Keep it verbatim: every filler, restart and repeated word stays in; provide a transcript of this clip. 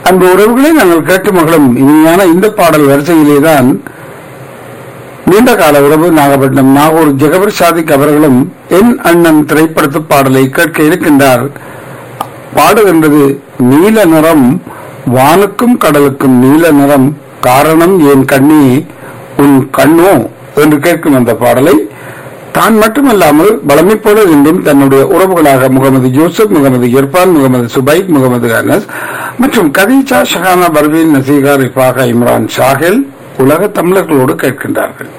அன்பு உறவுகளை நாங்கள் கேட்டு மகளும் இனிமையான இந்த பாடல் வரிசையிலேதான் நீண்ட கால உறவு நாகப்பட்டினம் நாகூர் ஜெகபர் சாதிக் அவர்களும் என் அண்ணன் திரைப்படத்து பாடலை கேட்க இருக்கின்றார். பாடுகின்றது நீல நிறம், வானுக்கும் கடலுக்கும் நீல நிறம், காரணம் என் கண்ணி உன் கண்ணோ என்று கேட்கும் அந்த பாடலை தான் மட்டுமல்லாமல் பலமை போல என்றும் தன்னுடைய உறவுகளாக முகமது யூசுப், முகமது இர்பான், முகமது சுபைக், முகமது அனஸ் மற்றும் கதீஜா, ஷஹானா, பர்வீன், நசீகா, ரிஃபாகா, இம்ரான், ஷாஹில் உலக தமிழர்களோடு கேட்கின்றார்கள்.